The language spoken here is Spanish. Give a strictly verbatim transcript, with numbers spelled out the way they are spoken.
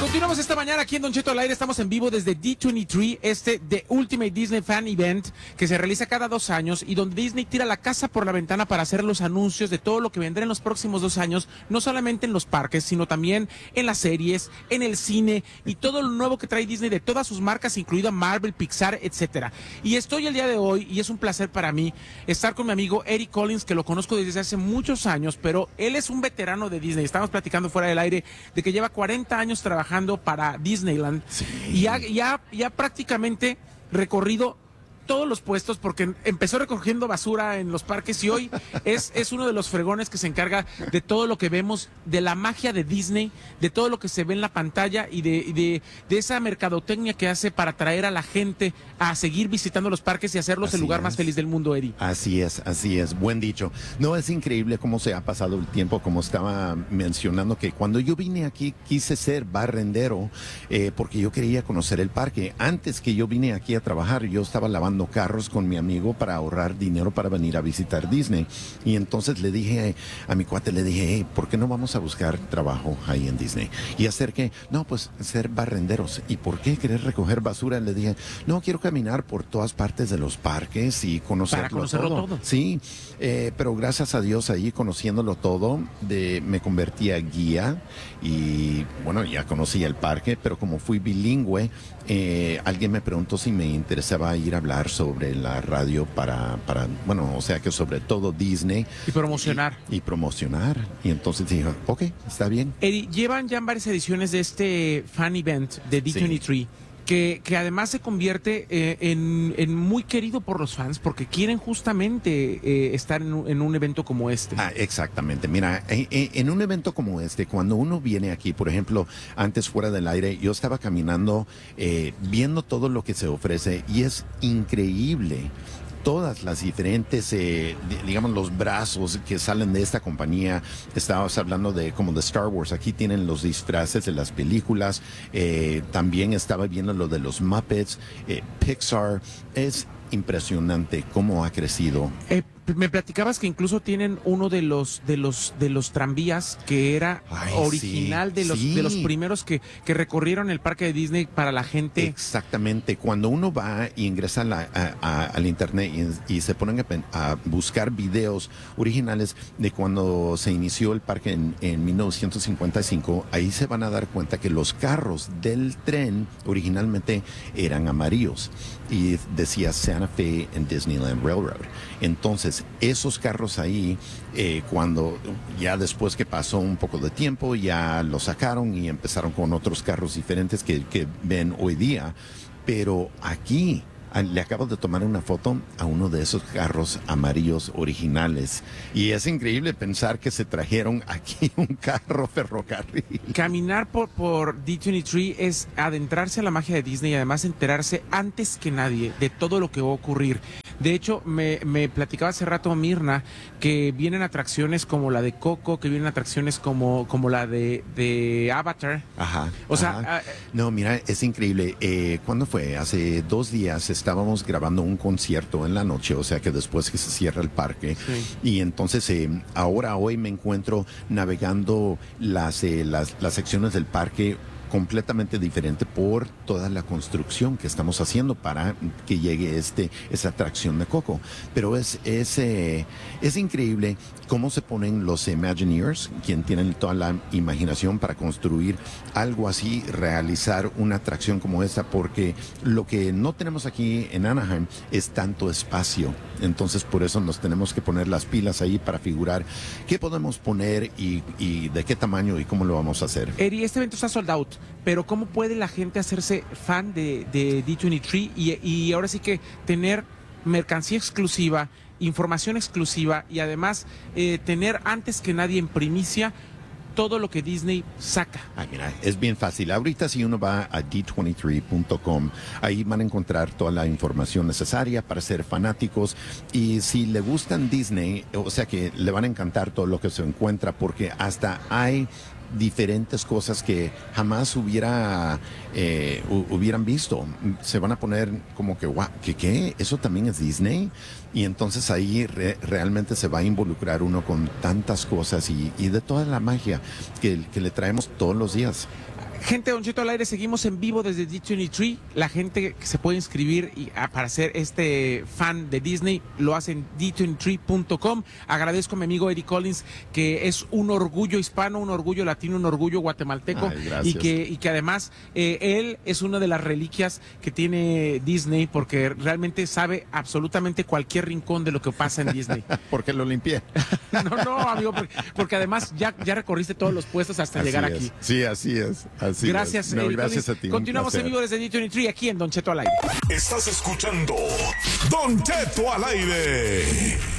Continuamos esta mañana aquí en Don Cheto al aire. Estamos en vivo desde D veintitrés, este The Ultimate Disney Fan Event, que se realiza cada dos años y donde Disney tira la casa por la ventana para hacer los anuncios de todo lo que vendrá en los próximos dos años, no solamente en los parques, sino también en las series, en el cine y todo lo nuevo que trae Disney de todas sus marcas, incluida Marvel, Pixar, etcétera. Y estoy el día de hoy, y es un placer para mí, estar con mi amigo Eric Collins, que lo conozco desde hace muchos años, pero él es un veterano de Disney. Estamos platicando fuera del aire de que lleva cuarenta años trabajando para Disneyland, sí. y ha, ya, ya prácticamente recorrido todos los puestos, porque empezó recogiendo basura en los parques y hoy es, es uno de los fregones que se encarga de todo lo que vemos, de la magia de Disney, de todo lo que se ve en la pantalla y de, de, de esa mercadotecnia que hace para atraer a la gente a seguir visitando los parques y hacerlos así el lugar es. más feliz del mundo, Eri. Así es, así es, buen dicho. No, es increíble cómo se ha pasado el tiempo, como estaba mencionando, que cuando yo vine aquí quise ser barrendero eh, porque yo quería conocer el parque. Antes que yo vine aquí a trabajar, yo estaba lavando carros con mi amigo para ahorrar dinero para venir a visitar Disney. Y entonces le dije a mi cuate, le dije, hey, ¿por qué no vamos a buscar trabajo ahí en Disney? Y hacer que, no, pues ser barrenderos. ¿Y por qué querer recoger basura? Le dije, no, quiero caminar por todas partes de los parques y conocerlo, para conocerlo todo. todo. Sí, eh, pero gracias a Dios ahí conociéndolo todo, de, me convertí a guía y bueno, ya conocía el parque, pero como fui bilingüe, eh, alguien me preguntó si me interesaba ir a hablar sobre la radio para, para, bueno, o sea que sobre todo Disney. Y promocionar. Y, y promocionar. Y entonces dije, ok, está bien. Eddie, llevan ya varias ediciones de este fan event de D veintitrés. Sí. Que, que además se convierte eh, en, en muy querido por los fans porque quieren justamente eh, estar en un, en un evento como este. Ah, exactamente. Mira, en, en un evento como este, cuando uno viene aquí, por ejemplo, antes fuera del aire, yo estaba caminando, eh, viendo todo lo que se ofrece y es increíble. Todas las diferentes, eh, digamos, los brazos que salen de esta compañía. Estábamos hablando de como de Star Wars. Aquí tienen los disfraces de las películas. Eh, también estaba viendo lo de los Muppets. Eh, Pixar. Es impresionante cómo ha crecido. Eh, me platicabas que incluso tienen uno de los de los de los tranvías que era Ay, original sí, de los sí. de los primeros que, que recorrieron el parque de Disney para la gente. Exactamente. Cuando uno va y ingresa a la, a, a, al internet y, y se ponen a, a buscar videos originales de cuando se inició el parque en, en mil novecientos cincuenta y cinco, ahí se van a dar cuenta que los carros del tren originalmente eran amarillos y decía Santa Fe and Disneyland Railroad. Entonces, esos carros ahí, eh, cuando ya después que pasó un poco de tiempo, ya los sacaron y empezaron con otros carros diferentes que, que ven hoy día. Pero aquí le acabo de tomar una foto a uno de esos carros amarillos originales. Y es increíble pensar que se trajeron aquí un carro ferrocarril. Caminar por, por D veintitrés es adentrarse a la magia de Disney y además enterarse antes que nadie de todo lo que va a ocurrir. De hecho, me, me platicaba hace rato Mirna que vienen atracciones como la de Coco, que vienen atracciones como, como la de, de Avatar. Ajá. O ajá. sea... Uh, no, mira, es increíble. Eh, ¿Cuándo fue? Hace dos días estábamos grabando un concierto en la noche, o sea que después que se cierra el parque. Sí. Y entonces, eh, ahora, hoy me encuentro navegando las, eh, las, las secciones del parque completamente diferente por toda la construcción que estamos haciendo para que llegue este esa atracción de Coco. Pero es es, eh, es increíble cómo se ponen los Imagineers, quien tienen toda la imaginación para construir algo así, realizar una atracción como esta, porque lo que no tenemos aquí en Anaheim es tanto espacio. Entonces, por eso nos tenemos que poner las pilas ahí para figurar qué podemos poner y, y de qué tamaño y cómo lo vamos a hacer. Eri, este evento está sold out, pero ¿cómo puede la gente hacerse fan de, de D veintitrés y, y ahora sí que tener mercancía exclusiva, información exclusiva y además eh, tener antes que nadie en primicia todo lo que Disney saca? Ay, mira, es bien fácil. Ahorita si uno va a D veintitrés punto com, ahí van a encontrar toda la información necesaria para ser fanáticos. Y si le gustan Disney, o sea que le van a encantar todo lo que se encuentra, porque hasta hay diferentes cosas que jamás hubiera eh, hubieran visto. Se van a poner como que, wow, ¿qué qué? ¿Eso también es Disney? Y entonces ahí re, realmente se va a involucrar uno con tantas cosas y, y de toda la magia que, que le traemos todos los días. Gente, Don Cheto al aire, seguimos en vivo desde D veintitrés. La gente que se puede inscribir y, a, para ser este fan de Disney lo hace en D veintitrés punto com. Agradezco a mi amigo Eric Collins, que es un orgullo hispano, un orgullo latino, un orgullo guatemalteco. Ay, y, que, y que además eh, él es una de las reliquias que tiene Disney, porque realmente sabe absolutamente cualquier rincón de lo que pasa en Disney. Porque lo limpié. No, no, amigo, porque, porque además ya, ya recorriste todos los puestos hasta Así llegar es. aquí. Sí, así es. Así Gracias, es. No, Eric gracias Collins. a ti. Continuamos en vivo desde D veintitrés aquí en Don Cheto al aire. Estás escuchando Don Cheto al aire.